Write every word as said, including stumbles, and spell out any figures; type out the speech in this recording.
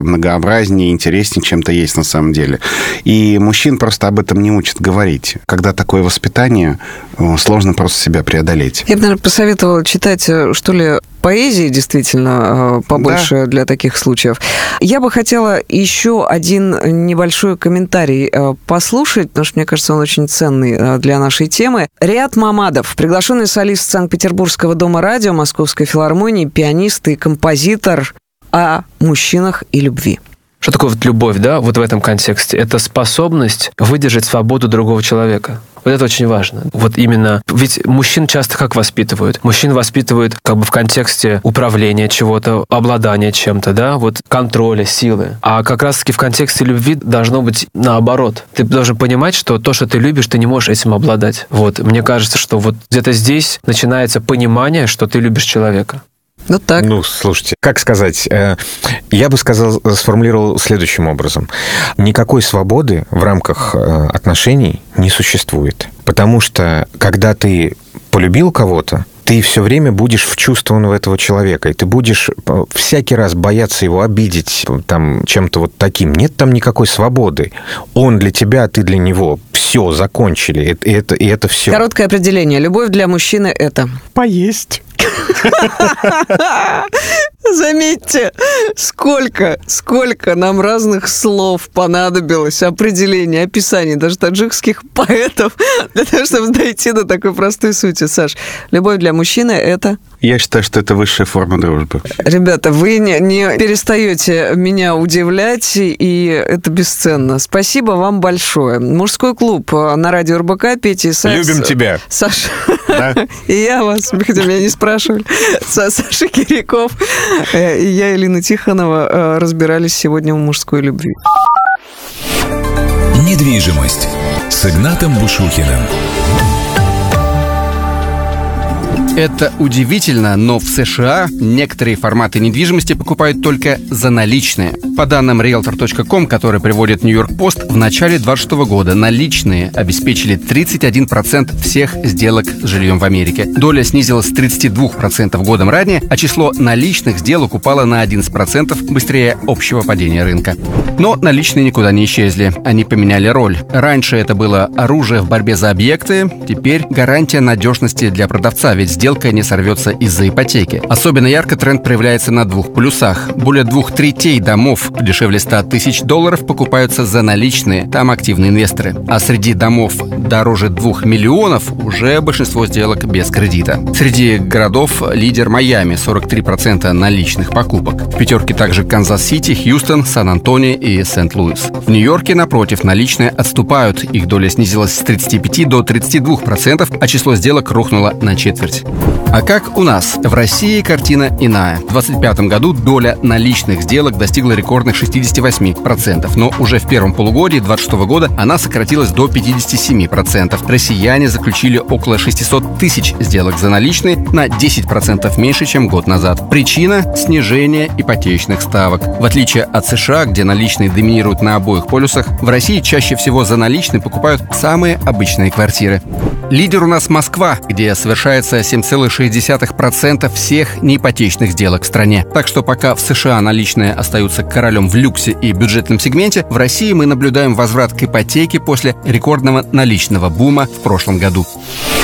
многообразнее, интереснее, чем-то есть на самом деле. И мужчин просто об этом не учат говорить. Когда такое воспитание, сложно просто себя преодолеть. Я бы, наверное, посоветовала читать, что ли, поэзии действительно побольше, да, для таких случаев. Я бы хотела еще один небольшой комментарий послушать, потому что, мне кажется, он очень ценный для нашей темы. Риат Мамадов, приглашенный солист Санкт-Петербургского дома радио, Московской филармонии, пианист и композитор, о мужчинах и любви. Что такое вот любовь, да, вот в этом контексте? Это способность выдержать свободу другого человека. Вот это очень важно. Вот именно, ведь мужчин часто как воспитывают? Мужчин воспитывают как бы в контексте управления чего-то, обладания чем-то, да, вот контроля, силы. А как раз-таки в контексте любви должно быть наоборот. Ты должен понимать, что то, что ты любишь, ты не можешь этим обладать. Вот, мне кажется, что вот где-то здесь начинается понимание, что ты любишь человека. Ну, так. Ну, слушайте, как сказать, я бы сказал, сформулировал следующим образом. Никакой свободы в рамках отношений не существует. Потому что, когда ты полюбил кого-то, ты все время будешь вчувствован в этого человека, и ты будешь всякий раз бояться его обидеть там, чем-то вот таким. Нет там никакой свободы. Он для тебя, а ты для него. Все, закончили. И это, и это все. Короткое определение. Любовь для мужчины – это... Поесть. Заметьте, сколько, сколько нам разных слов понадобилось, определений, описаний, даже таджикских поэтов, для того, чтобы дойти до такой простой сути. Саш, любовь для мужчины – это... Я считаю, что это высшая форма дружбы. Ребята, вы не, не перестаете меня удивлять, и это бесценно. Спасибо вам большое. Мужской клуб на радио эр бэ ка. Петя и Саша. Любим тебя. Саша. Да? И я вас, хотя меня не спрашивали. Саша Киряков и я, Элина Тихонова, разбирались сегодня в мужской любви. Недвижимость с Игнатом Бушухиным. Это удивительно, но в США некоторые форматы недвижимости покупают только за наличные. По данным риэлтор точка ком, который приводит Нью-Йорк Пост, в начале двадцать шестого года наличные обеспечили тридцать один процент всех сделок с жильем в Америке. Доля снизилась с тридцати двух процентов годом ранее, а число наличных сделок упало на одиннадцать процентов быстрее общего падения рынка. Но наличные никуда не исчезли. Они поменяли роль. Раньше это было оружие в борьбе за объекты, теперь гарантия надежности для продавца, ведь сделка не сорвется из-за ипотеки. Особенно ярко тренд проявляется на двух полюсах. Более двух третей домов дешевле ста тысяч долларов покупаются за наличные, там активные инвесторы. А среди домов дороже двух миллионов уже большинство сделок без кредита. Среди городов лидер Майами, сорок три процента наличных покупок. В пятерке также Канзас-Сити, Хьюстон, Сан-Антонио и Сент-Луис. В Нью-Йорке, напротив, наличные отступают. Их доля снизилась с тридцати пяти до тридцати двух процентов, а число сделок рухнуло на четверть. А как у нас? В России картина иная. В двадцать пятом году доля наличных сделок достигла рекордных шестидесяти восьми процентов, но уже в первом полугодии двадцать шестого года она сократилась до пятидесяти семи процентов. Россияне заключили около шестисот тысяч сделок за наличные, на десять процентов меньше, чем год назад. Причина – снижение ипотечных ставок. В отличие от США, где наличные доминируют на обоих полюсах, в России чаще всего за наличные покупают самые обычные квартиры. Лидер у нас Москва, где совершается семь целых шесть десятых процента всех неипотечных сделок в стране. Так что пока в США наличные остаются королем в люксе и бюджетном сегменте, в России мы наблюдаем возврат к ипотеке после рекордного наличного бума в прошлом году.